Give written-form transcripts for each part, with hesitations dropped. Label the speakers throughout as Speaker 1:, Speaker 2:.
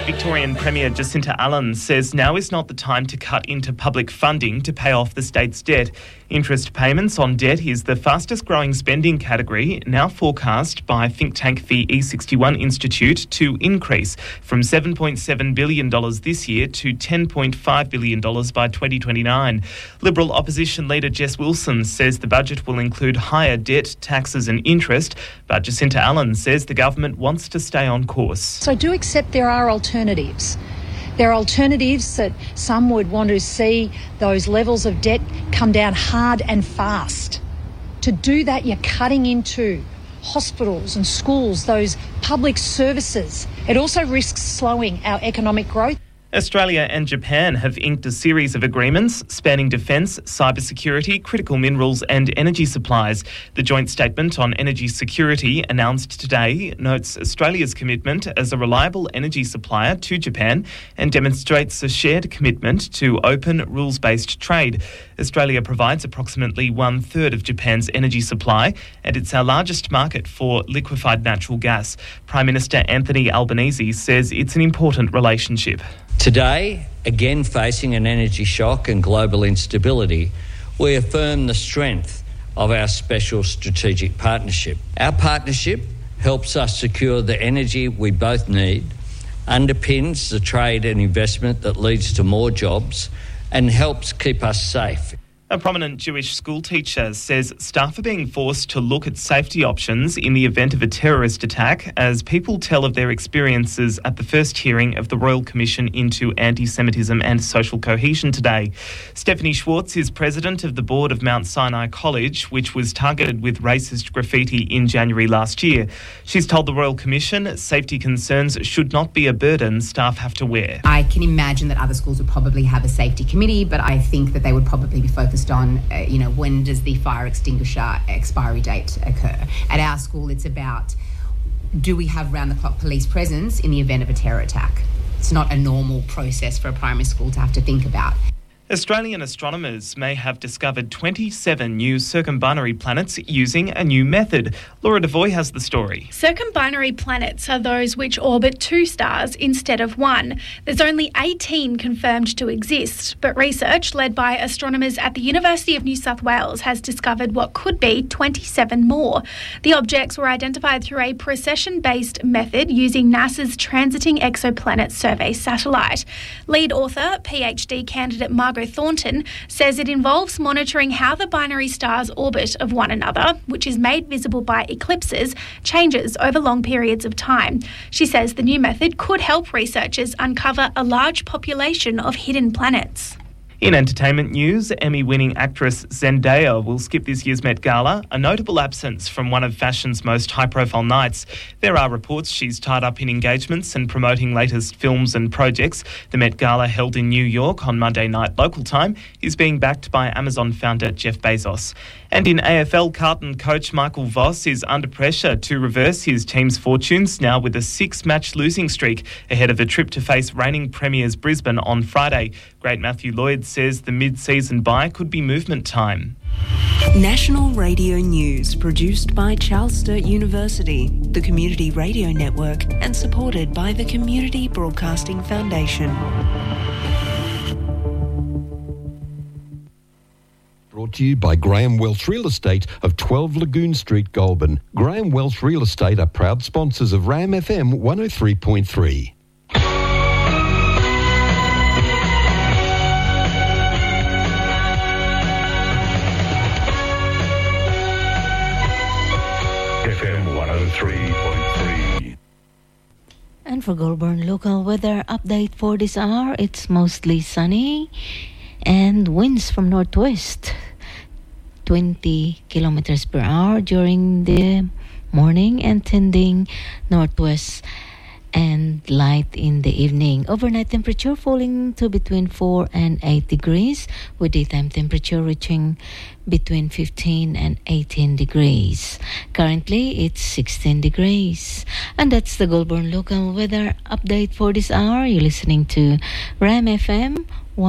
Speaker 1: Victorian Premier Jacinta Allan says now is not the time to cut into public funding to pay off the state's debt. Interest payments on debt is the fastest growing spending category, now forecast by think tank the E61 Institute to increase from $7.7 billion this year to $10.5 billion by 2029. Liberal opposition leader Jess Wilson says the budget will include higher debt, taxes and interest, but Jacinta Allan says the government wants to stay on course.
Speaker 2: So I do accept there are alternatives. There are alternatives that some would want to see those levels of debt come down hard and fast. To do that, you're cutting into hospitals and schools, those public services. It also risks slowing our economic growth.
Speaker 1: Australia and Japan have inked a series of agreements spanning defence, cybersecurity, critical minerals and energy supplies. The joint statement on energy security announced today notes Australia's commitment as a reliable energy supplier to Japan and demonstrates a shared commitment to open, rules-based trade. Australia provides approximately 1/3 of Japan's energy supply, and it's our largest market for liquefied natural gas. Prime Minister Anthony Albanese says it's an important relationship.
Speaker 3: Today, again facing an energy shock and global instability, we affirm the strength of our special strategic partnership. Our partnership helps us secure the energy we both need, underpins the trade and investment that leads to more jobs, and helps keep us safe.
Speaker 1: A prominent Jewish school teacher says staff are being forced to look at safety options in the event of a terrorist attack as people tell of their experiences at the first hearing of the Royal Commission into Anti-Semitism and Social Cohesion today. Stephanie Schwartz is president of the board of Mount Sinai College, which was targeted with racist graffiti in January last year. She's told the Royal Commission safety concerns should not be a burden staff have to wear.
Speaker 4: I can imagine that other schools would probably have a safety committee, but I think that they would probably be focused on, when does the fire extinguisher expiry date occur? At our school, it's about, do we have round-the-clock police presence in the event of a terror attack? It's not a normal process for a primary school to have to think about.
Speaker 1: Australian astronomers may have discovered 27 new circumbinary planets using a new method. Laura Devoy has the story.
Speaker 5: Circumbinary planets are those which orbit two stars instead of one. There's only 18 confirmed to exist, but research led by astronomers at the University of New South Wales has discovered what could be 27 more. The objects were identified through a precession-based method using NASA's Transiting Exoplanet Survey satellite. Lead author, PhD candidate Margot Thornton, says it involves monitoring how the binary stars' orbit of one another, which is made visible by eclipses, changes over long periods of time. She says the new method could help researchers uncover a large population of hidden planets.
Speaker 1: In entertainment news, Emmy-winning actress Zendaya will skip this year's Met Gala, a notable absence from one of fashion's most high-profile nights. There are reports she's tied up in engagements and promoting latest films and projects. The Met Gala, held in New York on Monday night local time, is being backed by Amazon founder Jeff Bezos. And in AFL, Carlton coach Michael Voss is under pressure to reverse his team's fortunes, now with a 6-match losing streak ahead of a trip to face reigning premiers Brisbane on Friday. Great Matthew Lloyd says the mid-season bye could be movement time.
Speaker 6: National Radio News, produced by Charles Sturt University, the Community Radio Network, and supported by the Community Broadcasting Foundation.
Speaker 7: Brought to you by Graham Welsh Real Estate of 12 Lagoon Street, Goulburn. Graham Welsh Real Estate are proud sponsors of RAM FM 103.3.
Speaker 8: FM 103.3.
Speaker 9: And for Goulburn local weather update for this hour, it's mostly sunny and winds from northwest 20 kilometers per hour during the morning and tending northwest and light in the evening. Overnight temperature falling to between 4 and 8 degrees, with daytime temperature reaching between 15 and 18 degrees. Currently, it's 16 degrees. And that's the Goulburn local weather update for this hour. You're listening to RAM FM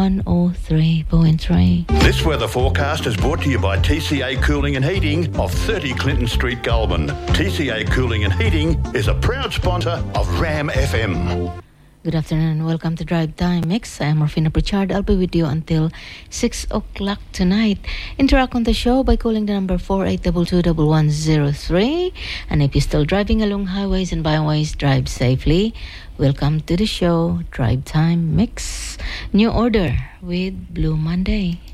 Speaker 9: 103.3.
Speaker 8: This weather forecast is brought to you by TCA Cooling and Heating of 30 Clinton Street, Goulburn. TCA Cooling and Heating is a proud sponsor of RAM FM.
Speaker 9: Good afternoon and welcome to Drive Time Mix. I am Rufina Pritchard. I'll be with you until 6 o'clock tonight. Interact on the show by calling the number 4822-1103. And if you're still driving along highways and byways, drive safely. Welcome to the show, Drive Time Mix. New Order with Blue Monday.